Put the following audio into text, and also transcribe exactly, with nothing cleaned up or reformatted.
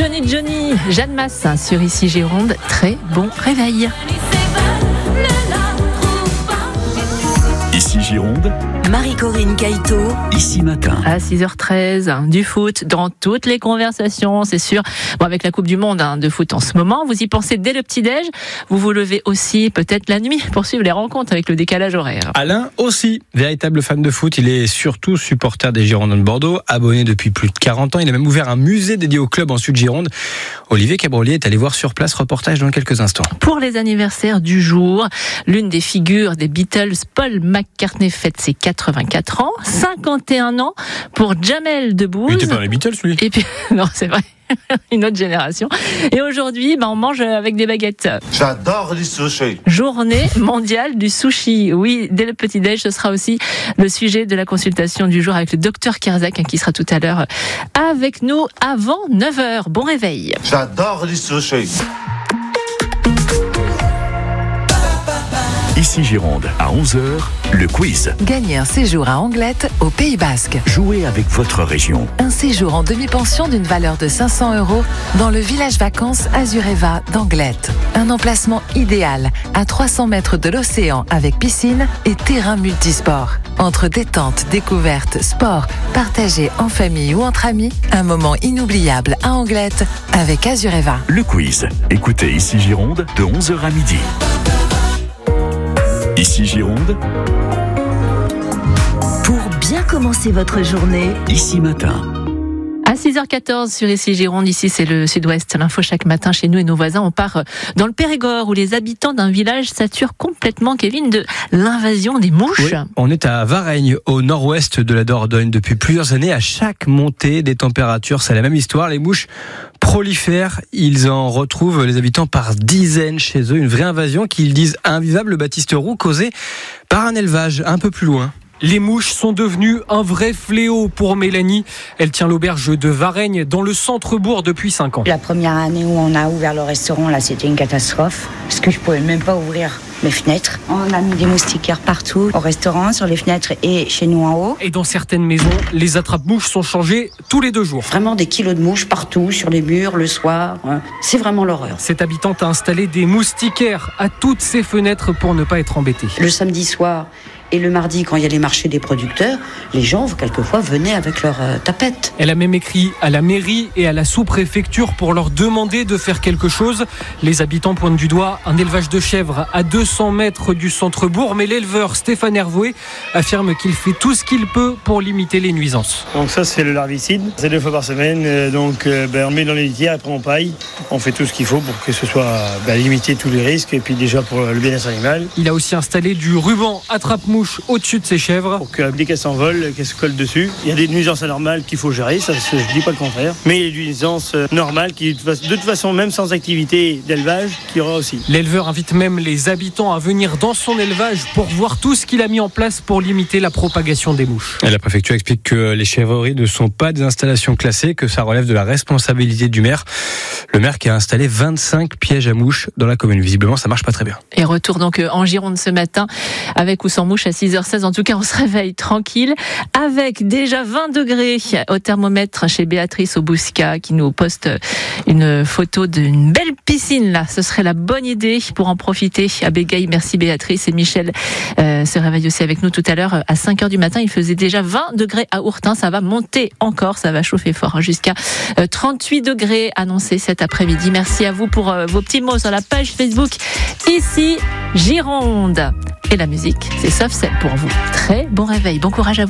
Johnny Johnny, Jeanne Masse sur Ici Gironde. Très bon réveil. Ici Gironde, Marie-Corinne Caïto. Ici Matin. À six heures treize, du foot dans toutes les conversations, c'est sûr. Bon, avec la Coupe du Monde hein, de foot en ce moment, vous y pensez dès le petit-déj. Vous vous levez aussi peut-être la nuit pour suivre les rencontres avec le décalage horaire. Alain aussi, véritable fan de foot. Il est surtout supporter des Girondins de Bordeaux, abonné depuis plus de quarante ans. Il a même ouvert un musée dédié au club en Sud-Gironde. Olivier Cabrolier est allé voir sur place, reportage dans quelques instants. Pour les anniversaires du jour, l'une des figures des Beatles, Paul McCartney, fête ses quatre-vingt-quatre ans, cinquante et un ans pour Jamel Debbouze. Il était pas dans les Beatles, lui. Et puis, non, c'est vrai. Une autre génération. Et aujourd'hui, ben, on mange avec des baguettes. J'adore les sushis. Journée mondiale du sushi. Oui, dès le petit-déj, ce sera aussi le sujet de la consultation du jour avec le docteur Kerzak, hein, qui sera tout à l'heure avec nous avant neuf heures. Bon réveil. J'adore les sushis. Ici Gironde, à onze heures, le quiz. Gagnez un séjour à Anglette, au Pays Basque. Jouez avec votre région. Un séjour en demi-pension d'une valeur de cinq cents euros dans le village vacances Azureva d'Anglette. Un emplacement idéal à trois cents mètres de l'océan avec piscine et terrain multisport. Entre détente, découverte, sport, partagé en famille ou entre amis, un moment inoubliable à Anglette avec Azureva. Le quiz. Écoutez Ici Gironde de onze heures à midi. Ici Gironde, Pour bien commencer votre journée, Ici Matin. À six heures quatorze sur Ici Gironde, ici c'est le Sud-Ouest, l'info chaque matin chez nous et nos voisins. On part dans le Périgord où les habitants d'un village saturent complètement, Kevin, de l'invasion des mouches. Oui, on est à Varennes, au nord-ouest de la Dordogne. Depuis plusieurs années, à chaque montée des températures, c'est la même histoire. Les mouches prolifèrent, ils en retrouvent les habitants par dizaines chez eux. Une vraie invasion qu'ils disent invivable, Baptiste Roux, causée par un élevage un peu plus loin. Les mouches sont devenues un vrai fléau pour Mélanie. Elle tient l'auberge de Varennes dans le centre-bourg depuis cinq ans. La première année où on a ouvert le restaurant, là, c'était une catastrophe parce que je pouvais même pas ouvrir mes fenêtres. On a mis des moustiquaires partout, au restaurant, sur les fenêtres et chez nous en haut. Et dans certaines maisons, les attrape-mouches sont changées tous les deux jours. Vraiment des kilos de mouches partout, sur les murs, le soir. C'est vraiment l'horreur. Cette habitante a installé des moustiquaires à toutes ses fenêtres pour ne pas être embêtée. Le samedi soir et le mardi, quand il y a les marchés des producteurs, les gens, quelquefois, venaient avec leurs euh, tapettes. Elle a même écrit à la mairie et à la sous-préfecture pour leur demander de faire quelque chose. Les habitants pointent du doigt un élevage de chèvres à deux cents mètres du centre-bourg, mais l'éleveur Stéphane Hervoué affirme qu'il fait tout ce qu'il peut pour limiter les nuisances. Donc ça, c'est le larvicide. C'est deux fois par semaine. Euh, donc euh, ben, on met dans les litières, après on paille. On fait tout ce qu'il faut pour que ce soit ben, limiter tous les risques et puis déjà pour le bien-être animal. Il a aussi installé du ruban attrape-mouche au-dessus de ses chèvres. Pour que dès qu'elles s'envolent, qu'elles se collent dessus. Il y a des nuisances anormales qu'il faut gérer, ça je dis pas le contraire. Mais il y a des nuisances normales qui, de toute façon, même sans activité d'élevage, qu'il y aura aussi. L'éleveur invite même les habitants à venir dans son élevage pour voir tout ce qu'il a mis en place pour limiter la propagation des mouches. Et la préfecture explique que les chèvreries ne sont pas des installations classées, que ça relève de la responsabilité du maire. Le maire qui a installé vingt-cinq pièges à mouches dans la commune. Visiblement, ça marche pas très bien. Et retour donc en Gironde ce matin, avec ou sans mouche à six heures seize. En tout cas, on se réveille tranquille, avec déjà vingt degrés au thermomètre chez Béatrice au Bouscat, qui nous poste une photo d'une belle piscine là. Ce serait la bonne idée pour en profiter. À Bégaye, merci Béatrice. Et Michel euh, se réveille aussi avec nous tout à l'heure à cinq heures du matin. Il faisait déjà vingt degrés à Ourtin. Ça va monter encore, ça va chauffer fort, hein, jusqu'à euh, trente-huit degrés annoncés cet après-midi. Merci à vous pour euh, vos petits mots sur la page Facebook Ici Gironde. Et la musique, c'est Soft Cell pour vous. Très bon réveil, bon courage à vous.